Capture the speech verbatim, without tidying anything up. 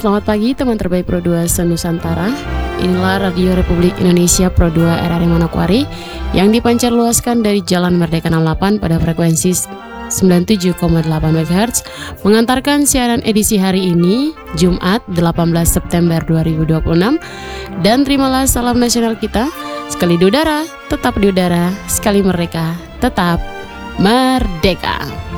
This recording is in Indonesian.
Selamat pagi teman terbaik Pro dua se-Nusantara. Inilah Radio Republik Indonesia Pro dua R R I Manokwari yang dipancar luaskan dari Jalan Merdeka enam puluh delapan pada frekuensi sembilan puluh tujuh koma delapan megahertz, mengantarkan siaran edisi hari ini Jumat delapan belas September dua ribu dua puluh enam. Dan terimalah salam nasional kita, sekali di udara tetap di udara, sekali merdeka tetap merdeka.